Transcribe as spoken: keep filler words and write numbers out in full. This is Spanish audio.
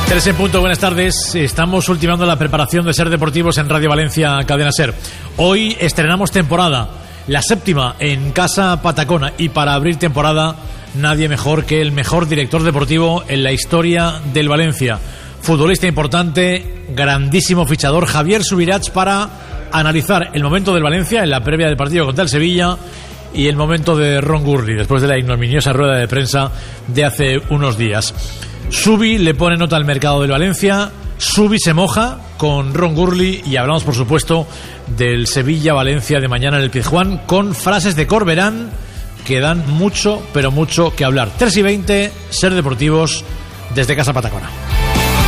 Tres en punto, buenas tardes. Estamos ultimando la preparación de Ser Deportivos en Radio Valencia, Cadena Ser. Hoy estrenamos temporada, la séptima en Casa Patacona, y para abrir temporada nadie mejor que el mejor director deportivo en la historia del Valencia. Futbolista importante, grandísimo fichador, Javier Subirats, para analizar el momento del Valencia en la previa del partido contra el Sevilla y el momento de Ron Gurley después de la ignominiosa rueda de prensa de hace unos días. Subi le pone nota al mercado del Valencia, Subi se moja con Ron Gurley y hablamos por supuesto del Sevilla-Valencia de mañana en el Pizjuán con frases de Corberán que dan mucho, pero mucho que hablar. Tres y veinte, Ser Deportivos desde Casa Patacona.